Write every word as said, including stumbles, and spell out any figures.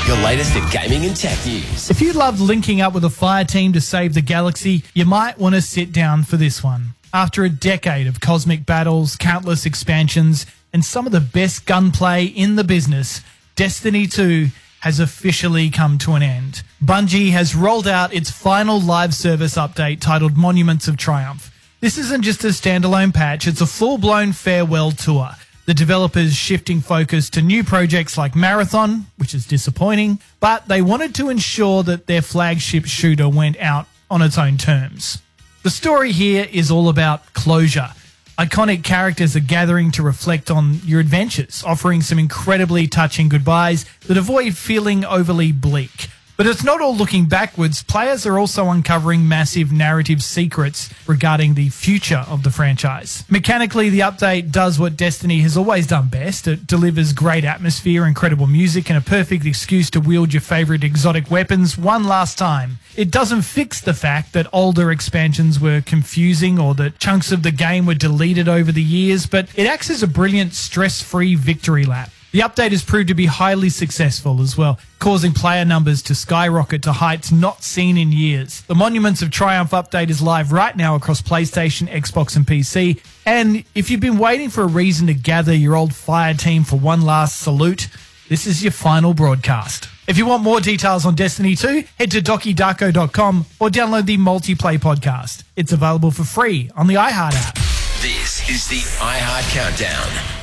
your latest in gaming and tech news. If you loved linking up with a fire team to save the galaxy, you might want to sit down for this one. After a decade of cosmic battles, countless expansions, and some of the best gunplay in the business, Destiny two has officially come to an end. Bungie has rolled out its final live service update titled Monuments of Triumph. This isn't just a standalone patch, it's a full-blown farewell tour. The developers shifting focus to new projects like Marathon, which is disappointing, but they wanted to ensure that their flagship shooter went out on its own terms. The story here is all about closure. Iconic characters are gathering to reflect on your adventures, offering some incredibly touching goodbyes that avoid feeling overly bleak. But it's not all looking backwards. Players are also uncovering massive narrative secrets regarding the future of the franchise. Mechanically, the update does what Destiny has always done best. It delivers great atmosphere, incredible music, and a perfect excuse to wield your favorite exotic weapons one last time. It doesn't fix the fact that older expansions were confusing or that chunks of the game were deleted over the years, but it acts as a brilliant stress-free victory lap. The update has proved to be highly successful as well, causing player numbers to skyrocket to heights not seen in years. The Monuments of Triumph update is live right now across PlayStation, Xbox and P C, and if you've been waiting for a reason to gather your old fire team for one last salute, this is your final broadcast. If you want more details on Destiny two, head to doki darko dot com or download the Multiplay podcast. It's available for free on the iHeart app. This is the iHeart Countdown.